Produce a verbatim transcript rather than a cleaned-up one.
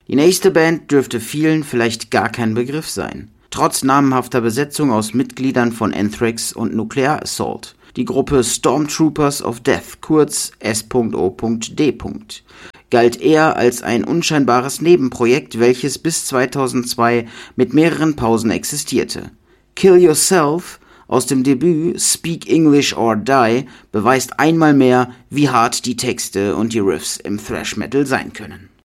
Die nächste Band dürfte vielen vielleicht gar kein Begriff sein. Trotz namenhafter Besetzung aus Mitgliedern von Anthrax und Nuclear Assault. Die Gruppe Stormtroopers of Death, kurz S O D, galt eher als ein unscheinbares Nebenprojekt, welches bis zweitausendzwei mit mehreren Pausen existierte. Kill Yourself aus dem Debüt Speak English or Die beweist einmal mehr, wie hart die Texte und die Riffs im Thrash Metal sein können.